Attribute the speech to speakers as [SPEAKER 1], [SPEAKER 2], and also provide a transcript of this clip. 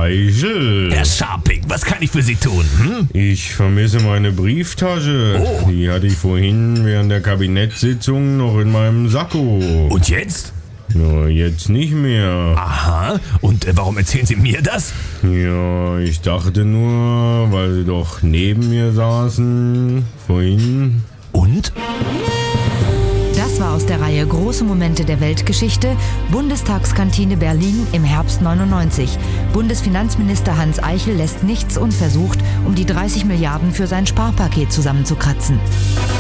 [SPEAKER 1] Eichel.
[SPEAKER 2] Herr Scharping, was kann ich für Sie tun?
[SPEAKER 1] Ich vermisse meine Brieftasche.
[SPEAKER 2] Oh.
[SPEAKER 1] Die hatte ich vorhin während der Kabinettssitzung noch in meinem Sakko.
[SPEAKER 2] Und jetzt?
[SPEAKER 1] Na, jetzt nicht mehr.
[SPEAKER 2] Aha, und warum erzählen Sie mir das?
[SPEAKER 1] Ja, ich dachte nur, weil Sie doch neben mir saßen, vorhin.
[SPEAKER 2] Und?
[SPEAKER 3] Das war aus der Reihe Große Momente der Weltgeschichte, Bundestagskantine Berlin im Herbst 99. Bundesfinanzminister Hans Eichel lässt nichts unversucht, um die 30 Milliarden für sein Sparpaket zusammenzukratzen.